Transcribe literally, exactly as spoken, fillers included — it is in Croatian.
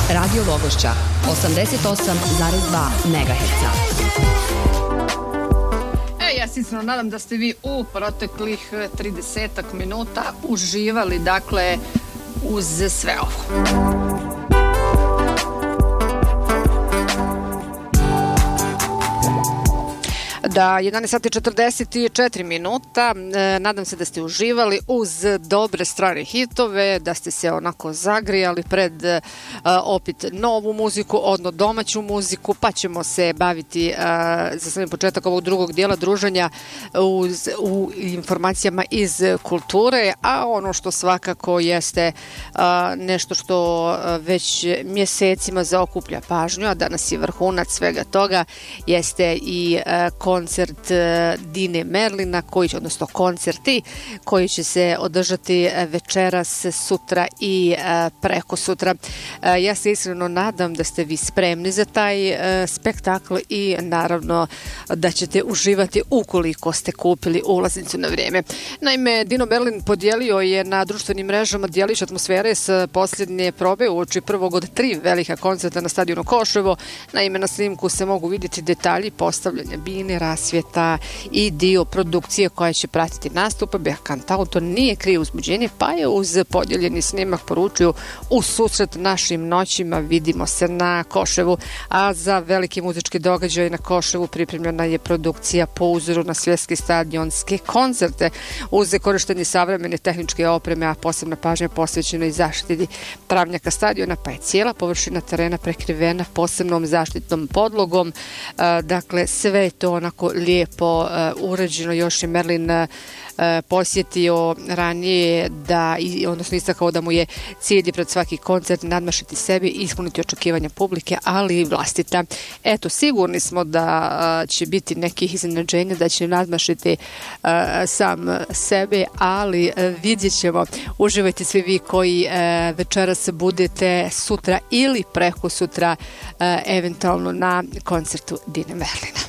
Radio Logošća, osamdeset osam zarez dva megaherca. E, ja se iskreno nadam da ste vi u proteklih tridesetak minuta uživali, dakle, uz sve ovo. Da, jedanaest sati četrdeset četiri minuta, e, nadam se da ste uživali uz dobre strane hitove, da ste se onako zagrijali pred e, opet novu muziku, odno domaću muziku, pa ćemo se baviti e, za sami početak ovog drugog dijela druženja uz, u informacijama iz kulture, a ono što svakako jeste e, nešto što već mjesecima zaokuplja pažnju, a danas je vrhunac svega toga, jeste i e, koncert Dine Merlina, koji će, odnosno koncerti koji će se održati večeras, sutra i preko sutra. Ja se iskreno nadam da ste vi spremni za taj spektakl i naravno da ćete uživati ukoliko ste kupili ulaznicu na vrijeme. Naime, Dino Merlin podijelio je na društvenim mrežama dijelić atmosfere s posljednje probe uoči prvog od tri velika koncerta na stadionu Koševo. Naime, na snimku se mogu vidjeti detalji postavljanja bine, rasvjeta i dio produkcije koja će pratiti nastup. Kantautor nije krije uzbuđenje, pa je uz podijeljeni snimak poručio: u susret našim noćima vidimo se na Koševu. A za veliki muzički događaj na Koševu pripremljena je produkcija po uzoru na svjetske stadionske koncerte uz korištenje savremene tehničke opreme, a posebna pažnja posvećena i zaštiti travnjaka stadiona, pa je cijela površina terena prekrivena posebnom zaštitnom podlogom. Dakle, sve je to onako lijepo uh, uređeno. Još je Merlin uh, posjetio ranije da, odnosno istakao da mu je cilj pred svaki koncert nadmašiti sebi i ispuniti očekivanja publike, ali i vlastita. Eto, sigurni smo da uh, će biti nekih iznenađenja, da će nadmašiti uh, sam sebe, ali uh, vidjet ćemo. Uživajte svi vi koji uh, večeras budete, sutra ili preko sutra uh, eventualno na koncertu Dine Merlina.